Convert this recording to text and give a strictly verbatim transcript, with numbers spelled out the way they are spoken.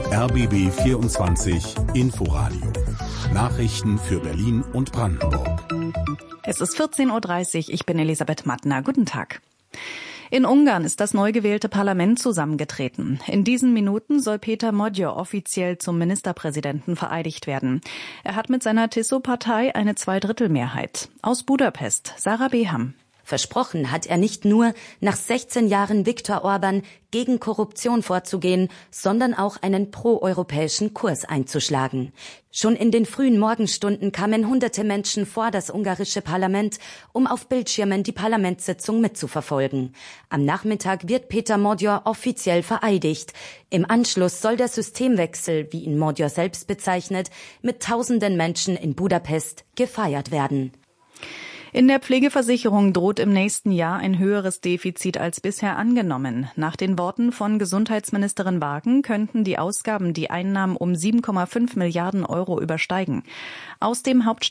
R B B vierundzwanzig Inforadio. Nachrichten für Berlin und Brandenburg. Es ist vierzehn Uhr dreißig, ich bin Elisabeth Mattner. Guten Tag. In Ungarn ist das neu gewählte Parlament zusammengetreten. In diesen Minuten soll Péter Magyar offiziell zum Ministerpräsidenten vereidigt werden. Er hat mit seiner Tiszó-Partei eine Zweidrittelmehrheit. Aus Budapest, Sarah Beham. Versprochen hat er nicht nur, nach sechzehn Jahren Viktor Orban gegen Korruption vorzugehen, sondern auch einen proeuropäischen Kurs einzuschlagen. Schon in den frühen Morgenstunden kamen hunderte Menschen vor das ungarische Parlament, um auf Bildschirmen die Parlamentssitzung mitzuverfolgen. Am Nachmittag wird Péter Magyar offiziell vereidigt. Im Anschluss soll der Systemwechsel, wie ihn Magyar selbst bezeichnet, mit tausenden Menschen in Budapest gefeiert werden. In der Pflegeversicherung droht im nächsten Jahr ein höheres Defizit als bisher angenommen. Nach den Worten von Gesundheitsministerin Wagen könnten die Ausgaben die Einnahmen um sieben Komma fünf Milliarden Euro übersteigen. Aus dem Hauptstadt